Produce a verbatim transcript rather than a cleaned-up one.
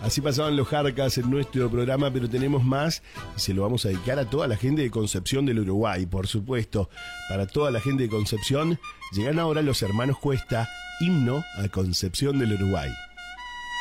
Así pasaban los Jarcas en nuestro programa, pero tenemos más y se lo vamos a dedicar a toda la gente de Concepción del Uruguay, por supuesto. Para toda la gente de Concepción, llegan ahora los hermanos Cuesta, himno a Concepción del Uruguay.